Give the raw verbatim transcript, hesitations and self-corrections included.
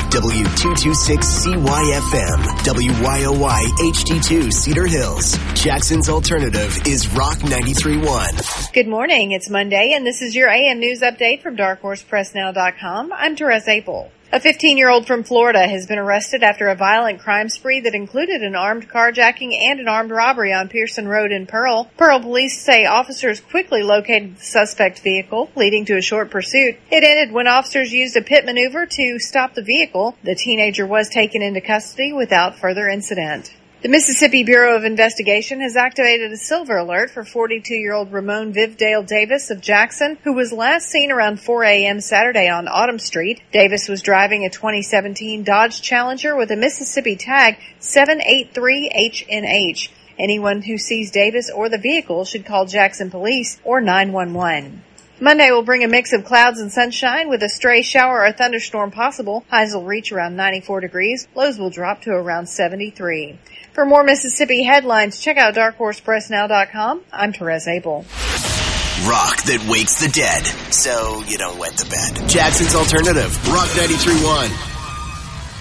W two twenty-six C Y F M, W Y O Y H D two Cedar Hills. Jackson's alternative is Rock ninety-three point one. Good morning. It's Monday, and this is your A M News Update from dark horse press now dot com. I'm Therese Apel. A fifteen-year-old from Florida has been arrested after a violent crime spree that included an armed carjacking and an armed robbery on Pearson Road in Pearl. Pearl police say officers quickly located the suspect vehicle, leading to a short pursuit. It ended when officers used a pit maneuver to stop the vehicle. The teenager was taken into custody without further incident. The Mississippi Bureau of Investigation has activated a silver alert for forty-two-year-old Ramon Vivdale Davis of Jackson, who was last seen around four a.m. Saturday on Autumn Street. Davis was driving a twenty seventeen Dodge Challenger with a Mississippi tag seven eight three H N H. Anyone who sees Davis or the vehicle should call Jackson Police or nine one one. Monday will bring a mix of clouds and sunshine with a stray shower or thunderstorm possible. Highs will reach around ninety-four degrees. Lows will drop to around seventy-three. For more Mississippi headlines, check out dark horse press now dot com. I'm Therese Apel. Rock that wakes the dead, so you don't wet the bed. Jackson's alternative, Rock ninety-three point one.